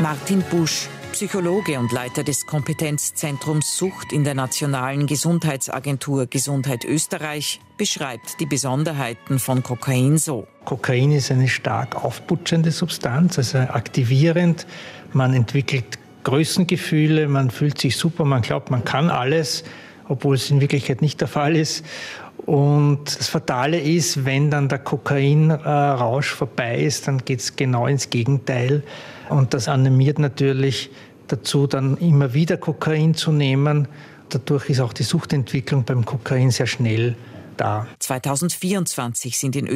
Martin Busch, Psychologe und Leiter des Kompetenzzentrums Sucht in der Nationalen Gesundheitsagentur Gesundheit Österreich, beschreibt die Besonderheiten von Kokain so. Kokain ist eine stark aufputschende Substanz, also aktivierend. Man entwickelt Größengefühle, man fühlt sich super, man glaubt, man kann alles, obwohl es in Wirklichkeit nicht der Fall ist. Und das Fatale ist, wenn dann der Kokainrausch vorbei ist, dann geht es genau ins Gegenteil. Und das animiert natürlich dazu, dann immer wieder Kokain zu nehmen. Dadurch ist auch die Suchtentwicklung beim Kokain sehr schnell da. 2024 sind in